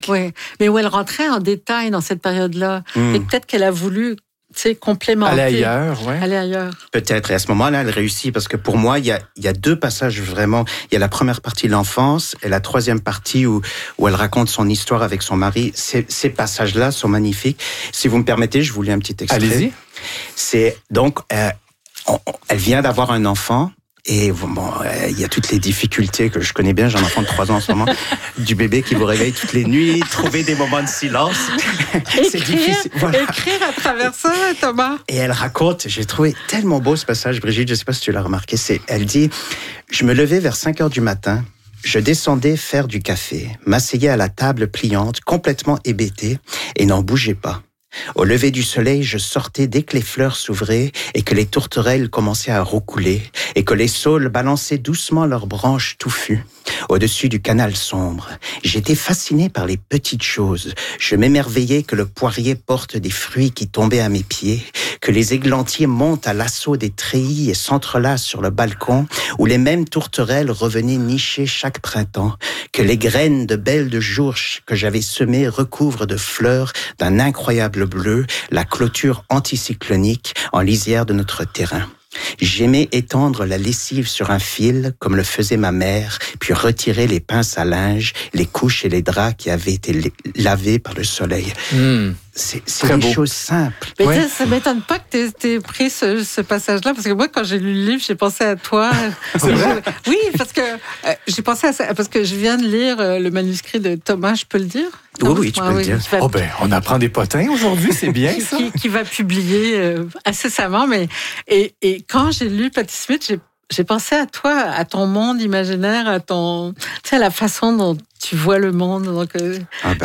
Oui, mais où elle rentrait en détail dans cette période-là. Et peut-être qu'elle a voulu, complémenter. Aller ailleurs, oui. Aller ailleurs. Peut-être. Et à ce moment-là, elle réussit parce que pour moi, il y a deux passages vraiment. Il y a la première partie de l'enfance et la troisième partie où elle raconte son histoire avec son mari. Ces passages-là sont magnifiques. Si vous me permettez, je vous lis un petit extrait. Allez-y. C'est donc, elle vient d'avoir un enfant. Et bon, il y a toutes les difficultés que je connais bien. J'ai un enfant de 3 ans en ce moment. Du bébé qui vous réveille toutes les nuits, trouver des moments de silence. C'est difficile. Voilà. Écrire à travers ça, Thomas. Et elle raconte, j'ai trouvé tellement beau ce passage, Brigitte, je ne sais pas si tu l'as remarqué, elle dit « Je me levais vers 5 heures du matin, je descendais faire du café, m'asseyais à la table pliante, complètement hébété, et n'en bougeais pas. Au lever du soleil, je sortais dès que les fleurs s'ouvraient et que les tourterelles commençaient à roucouler et que les saules balançaient doucement leurs branches touffues. Au-dessus du canal sombre, j'étais fasciné par les petites choses. Je m'émerveillais que le poirier porte des fruits qui tombaient à mes pieds, que les églantiers montent à l'assaut des treillis et s'entrelacent sur le balcon, où les mêmes tourterelles revenaient nicher chaque printemps, que les graines de belles de jour que j'avais semées recouvrent de fleurs d'un incroyable bleu la clôture anticyclonique en lisière de notre terrain. J'aimais étendre la lessive sur un fil, comme le faisait ma mère, puis retirer les pinces à linge, les couches et les draps qui avaient été lavés par le soleil. C'est des choses simples. Mais ça m'étonne pas que tu aies pris ce passage-là, parce que moi, quand j'ai lu le livre, j'ai pensé à toi. C'est vrai? Oui, parce que j'ai pensé à ça, parce que je viens de lire le manuscrit de Thomas, je peux le dire? Oui, tu peux le dire. On apprend des potins aujourd'hui, c'est bien ça. Qui va publier incessamment, mais et quand j'ai lu Patti Smith, j'ai pensé à toi, à ton monde imaginaire, à la façon dont tu vois le monde. Donc, il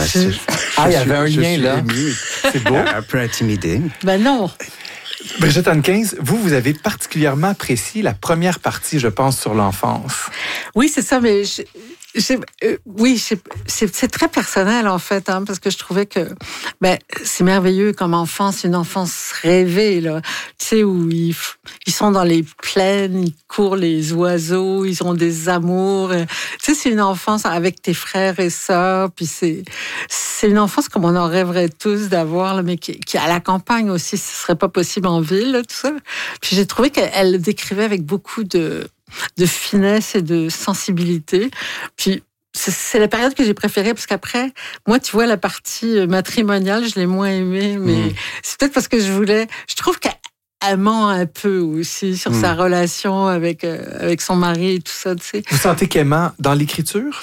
y avait un lien là. C'est beau. Un peu intimidé. Ben non. Brigitte Hankins, vous avez particulièrement apprécié la première partie, je pense, sur l'enfance. Oui, c'est ça, mais c'est très personnel en fait, parce que je trouvais que c'est merveilleux comme enfance, une enfance rêvée là, tu sais, où ils sont dans les plaines, ils courent les oiseaux, ils ont des amours, tu sais, c'est une enfance avec tes frères et sœurs, puis c'est une enfance comme on en rêverait tous d'avoir là, mais qui à la campagne aussi, ce serait pas possible en ville, là, tout ça. Puis j'ai trouvé qu'elle le décrivait avec beaucoup de finesse et de sensibilité. Puis, c'est la période que j'ai préférée, parce qu'après, moi, tu vois, la partie matrimoniale, je l'ai moins aimée, mais c'est peut-être parce que je trouve qu'elle ment un peu aussi sur sa relation avec son mari et tout ça, tu sais. Vous sentez qu'elle ment dans l'écriture?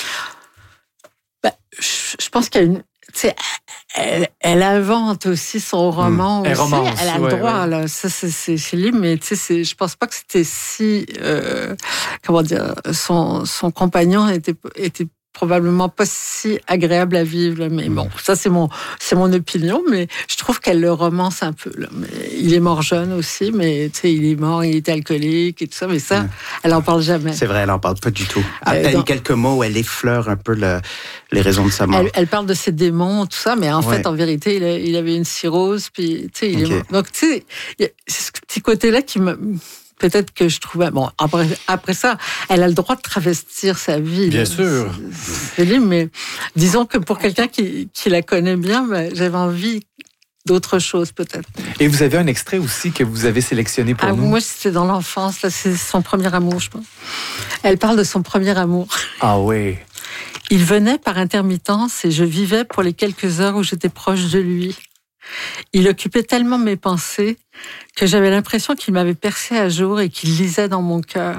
Je pense qu'il y a une... Tu sais, elle invente aussi son roman. Elle romance, elle a le droit, là. Ça, c'est libre, mais tu sais, je pense pas que c'était si... comment dire... Son compagnon était probablement pas si agréable à vivre, là. Mais bon, ça, c'est mon opinion, mais je trouve qu'elle le romance un peu, là. Mais il est mort jeune aussi, mais tu sais, il est mort, il était alcoolique et tout ça, mais ça, elle en parle jamais. C'est vrai, elle en parle pas du tout. À peine quelques mots où elle effleure un peu les raisons de sa mort. Elle parle de ses démons, tout ça, mais en fait, en vérité, il avait une cirrhose, puis tu sais, il est mort. Donc, tu sais, c'est ce petit côté-là qui me... Peut-être que je trouvais... Bon, après ça, elle a le droit de travestir sa vie. Bien sûr. C'est libre, mais disons que pour quelqu'un qui la connaît bien, j'avais envie d'autre chose, peut-être. Et vous avez un extrait aussi que vous avez sélectionné pour nous. Moi, c'était dans l'enfance. Là, c'est son premier amour, je pense. Elle parle de son premier amour. Ah oui. Il venait par intermittence et je vivais pour les quelques heures où j'étais proche de lui. Il occupait tellement mes pensées que j'avais l'impression qu'il m'avait percé à jour et qu'il lisait dans mon cœur.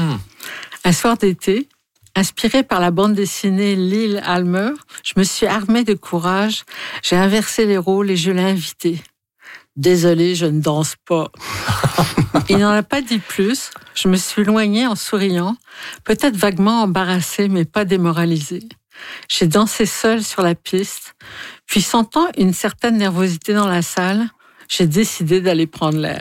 Un soir d'été, inspirée par la bande dessinée Lyle Almer, je me suis armée de courage, j'ai inversé les rôles et je l'ai invité. Désolée, je ne danse pas. Il n'en a pas dit plus. Je me suis éloignée en souriant, peut-être vaguement embarrassée, mais pas démoralisée. J'ai dansé seule sur la piste, puis sentant une certaine nervosité dans la salle, j'ai décidé d'aller prendre l'air.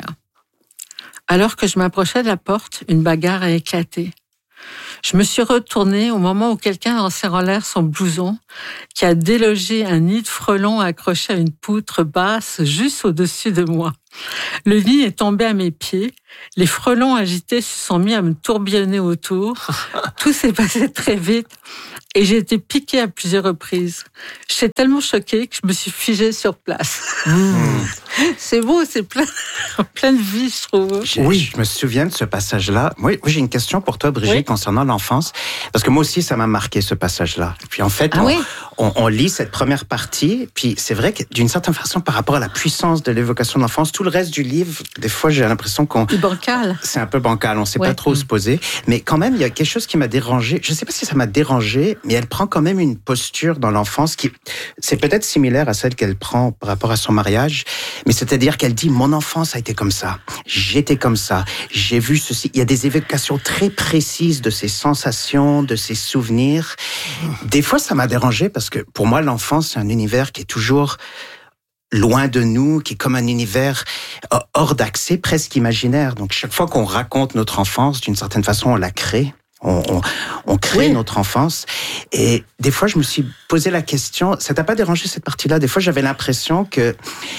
Alors que je m'approchais de la porte, une bagarre a éclaté. Je me suis retournée au moment où quelqu'un a lancé en l'air son blouson, qui a délogé un nid de frelons accroché à une poutre basse juste au-dessus de moi. Le nid est tombé à mes pieds, les frelons agités se sont mis à me tourbillonner autour. Tout s'est passé très vite Et j'ai été piquée à plusieurs reprises. J'étais tellement choquée que je me suis figée sur place. C'est beau, c'est plein de vie, je trouve. Je me souviens de ce passage-là. Moi, j'ai une question pour toi, Brigitte, concernant l'enfance. Parce que moi aussi, ça m'a marqué, ce passage-là. Et puis en fait, on lit cette première partie, puis c'est vrai que d'une certaine façon, par rapport à la puissance de l'évocation de l'enfance, tout le reste du livre, des fois, j'ai l'impression C'est bancal. C'est un peu bancal, on ne sait pas trop où se poser. Mais quand même, il y a quelque chose qui m'a dérangé. Je ne sais pas si ça m'a dérangé, mais elle prend quand même une posture dans l'enfance qui, c'est peut-être similaire à celle qu'elle prend par rapport à son mariage, mais c'est-à-dire qu'elle dit, mon enfance a été comme ça, j'étais comme ça, j'ai vu ceci. Il y a des évocations très précises de ses sensations, de ses souvenirs. Des fois, ça m'a dérangé parce que pour moi, l'enfance, c'est un univers qui est toujours loin de nous, qui est comme un univers hors d'accès, presque imaginaire. Donc, chaque fois qu'on raconte notre enfance, d'une certaine façon, on la crée. On crée notre enfance. Et des fois, je me suis posé la question, ça t'a pas dérangé cette partie-là? Des fois, j'ai l'impression que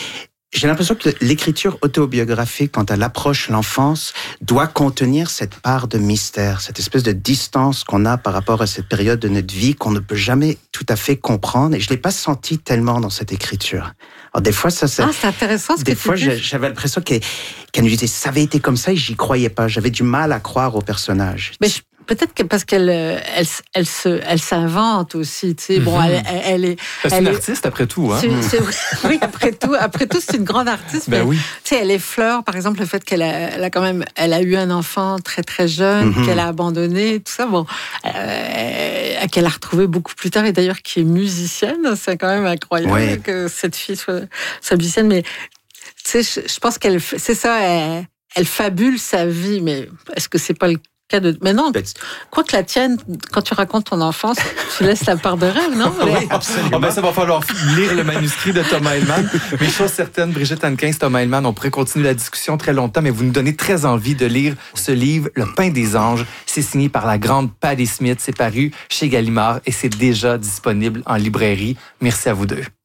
l'écriture autobiographique, quand elle approche l'enfance, doit contenir cette part de mystère, cette espèce de distance qu'on a par rapport à cette période de notre vie qu'on ne peut jamais tout à fait comprendre. Et je l'ai pas senti tellement dans cette écriture. Alors, des fois, c'est intéressant ce que tu dis. Des fois, j'avais l'impression qu'elle nous disait, ça avait été comme ça et j'y croyais pas. J'avais du mal à croire au personnage. Mais peut-être que parce qu'elle s'invente aussi, tu sais. Bon, elle est. C'est une artiste après tout, hein. Oui, après tout, c'est une grande artiste. Ben oui. Tu sais, elle effleure, par exemple, le fait qu'elle a eu un enfant très très jeune, qu'elle a abandonné, tout ça. Bon, qu'elle a retrouvé beaucoup plus tard et d'ailleurs qui est musicienne. C'est quand même incroyable que cette fille soit musicienne. Mais tu sais, je pense qu'elle, c'est ça, elle fabule sa vie. Mais est-ce que c'est pas le cas de... Mais non, quoi que la tienne, quand tu racontes ton enfance, tu laisses la part de rêve, non? Oui, absolument. Ça va falloir lire le manuscrit de Thomas Hellman. Mais chose certaine, Brigitte Hankins, Thomas Hellman, on pourrait continuer la discussion très longtemps, mais vous nous donnez très envie de lire ce livre, Le pain des anges. C'est signé par la grande Patti Smith. C'est paru chez Gallimard et c'est déjà disponible en librairie. Merci à vous deux.